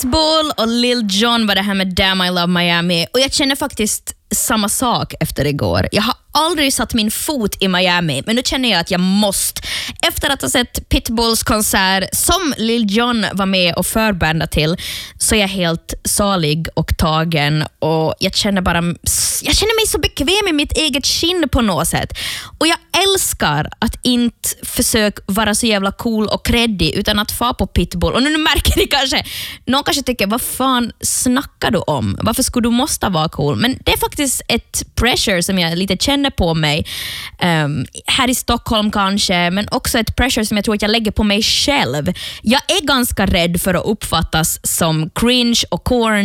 Pitbull och Lil Jon var det här med Damn I Love Miami. Och jag känner faktiskt samma sak efter igår. Jag har aldrig satt min fot i Miami, men nu känner jag att jag måste. Efter att ha sett Pitbulls konsert som Lil Jon var med och förbandade till, så är jag helt salig och tagen, och jag känner mig så bekväm i mitt eget skinn på något sätt. Och jag älskar att inte försöka vara så jävla cool och creddig, utan att få på Pitbull. Och nu märker ni kanske, någon kanske tycker, vad fan snackar du om? Varför skulle du måste vara cool? Men det är faktiskt ett pressure som jag lite känner på mig här i Stockholm kanske, men också ett pressure som jag tror att jag lägger på mig själv. Jag är ganska rädd för att uppfattas som cringe och corny